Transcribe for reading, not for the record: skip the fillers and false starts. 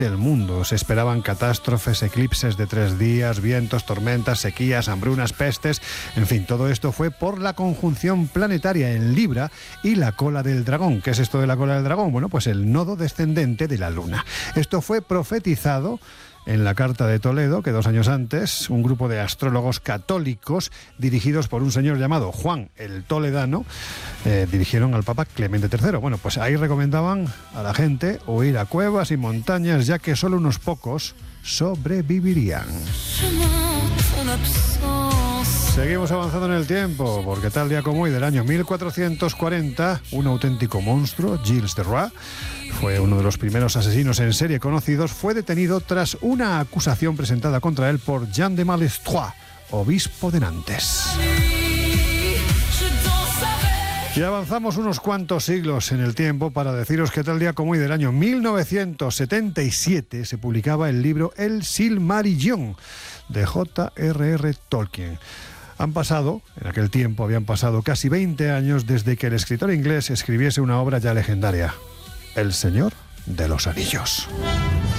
del mundo. Se esperaban catástrofes, eclipses de 3 días, vientos, tormentas, sequías, hambrunas, pestes. En fin, todo esto fue por la conjunción planetaria en Libra y la cola del dragón. ¿Qué es esto de la cola del dragón? Bueno, pues el nodo descendente de la Luna. Esto fue profetizado en la Carta de Toledo, que 2 años antes un grupo de astrólogos católicos dirigidos por un señor llamado Juan el Toledano dirigieron al Papa Clemente III. Bueno, pues ahí recomendaban a la gente huir a cuevas y montañas, ya que solo unos pocos sobrevivirían. Seguimos avanzando en el tiempo, porque tal día como hoy del año 1440, un auténtico monstruo, Gilles de Roi, fue uno de los primeros asesinos en serie conocidos, fue detenido tras una acusación presentada contra él por Jean de Malestroit, obispo de Nantes. Y avanzamos unos cuantos siglos en el tiempo para deciros que tal día como hoy del año 1977 se publicaba el libro El Silmarillion de J.R.R. Tolkien. En aquel tiempo habían pasado casi 20 años desde que el escritor inglés escribiese una obra ya legendaria, El Señor de los Anillos.